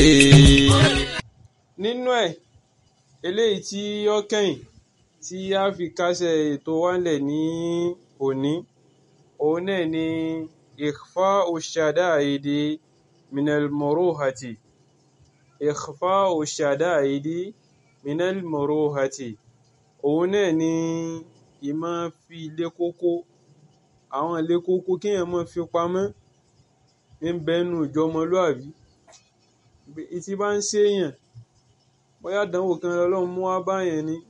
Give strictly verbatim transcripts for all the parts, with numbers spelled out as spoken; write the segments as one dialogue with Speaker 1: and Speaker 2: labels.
Speaker 1: Nínú ẹ̀ eléyìí tí ó kẹ́yìn tí a fi kásẹ̀ ètò wa ńlẹ̀ ní òní òun náà ni ikhfa'u shada'idi minal muruhati ikhfa'u shada'idi minal muruhati òun náà ni ìmọ̀ fi ilé kókó àwọn ilé kókó kéèyàn máa fi pamọ́ ń bẹnu ìjọmọlúàbí tí bá ń ṣèyàn bóyá àdánwò kan lọ́lọ́run mú wá báyẹn ni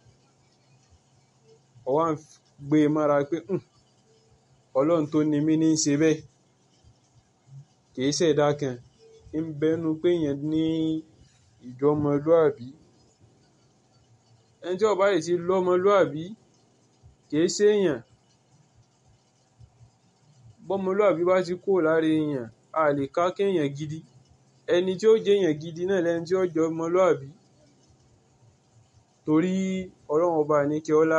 Speaker 1: ó wá ń gbé e mára pé ọlọ́run tó ni mí ní í ṣe bẹ́ẹ̀ kì í ṣẹ̀dá kan ń bẹnu pé èèyàn ní ìjọmọlúàbí ẹni tí ó bá yìí ti lọ́mọlúàbí kì í ṣèyàn bọ́mọlúàbí bá ti kúrò lára èèyàn a lè ká kéèyàn gidi ẹni tí ó jẹ́ èèyàn gidi náà lẹni tí ó jẹ́ ọmọlúàbí torí ọlọ́run ọba àníkẹ́ ọlá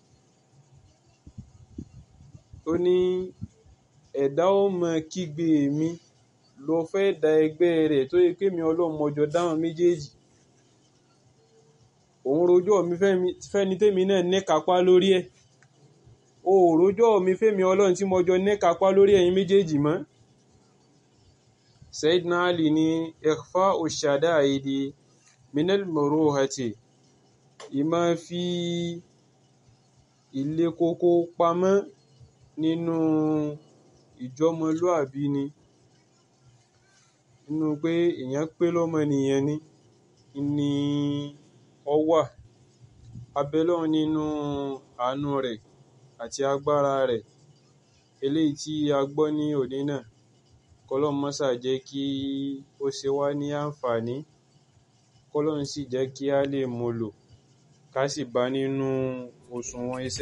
Speaker 1: ó ní ẹ̀dá ó mọ kígbe mi lọ fẹ́ da ẹgbẹ́ rẹ̀ tó yẹ pé mi ọlọ́run mọjọ dáhùn méjèèjì òun rojọ́ mi fẹ́ni tèmi náà ní kápá lórí ẹ̀ o ò rojọ́ mi fẹ́mi ọlọ́run tí mọjọ ní kápá lórí ẹ̀yin méjèèjì mọ́. Sayyidina Ali ní ikhfa'u shada'idi minal muruhati ìmọ̀ fi ilé kókó pamọ́ nínú ìjọmọlúàbí ni nínú pé èèyàn pé lọ́mọnìyàn ni ni ó wà abẹ́lọ́run nínú àánú rẹ̀ àti agbára rẹ̀ eléyìí tí a gbọ́ ní òní náà kọ́lọ́run má ṣà jẹ́ kí ó ṣe wá ní àǹfààní kọ́lọ́run sì jẹ́ kí a lè mú lò ká sì bá nínú òṣùwọ̀n iṣẹ́